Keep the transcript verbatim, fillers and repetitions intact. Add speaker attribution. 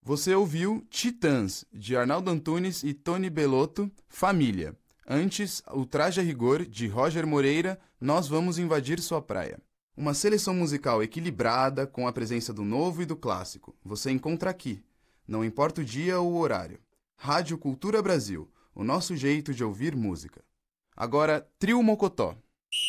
Speaker 1: Você ouviu Titãs, de Arnaldo Antunes e Tony Bellotto, Família. Antes, o Traje a Rigor, de Roger Moreira, Nós Vamos Invadir Sua Praia. Uma seleção musical equilibrada, com a presença do novo e do clássico. Você encontra aqui, não importa o dia ou o horário. Rádio Cultura Brasil, o nosso jeito de ouvir música. Agora, Trio Mocotó.